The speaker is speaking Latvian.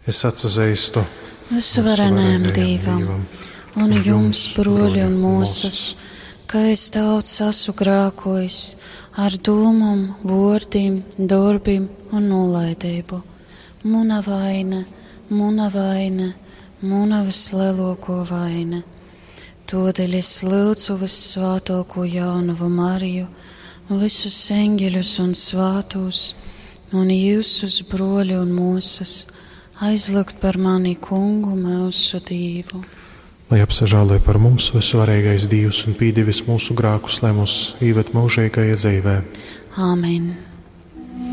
Es atsazīstu visvarenajam Dievam un jums, broļi un mūsas, ka es daudz esmu grēkojis ar domām, vārdiem, darbiem un nolaidību. Mana vaina, mana vislielākā vaina. Tādēļ es lūdzu vissvētāko jaunavu Mariju, visus eņģeļus un svātos, un jūsus, broļi un mūsas, aizlūgt par mani Kungu mūsu Dievu. Lai apsažālē par mums visvarīgais Dievs un pīdīvis mūsu grēkus, lai mūs īvet mūžīgajā dzīvē. Āmen.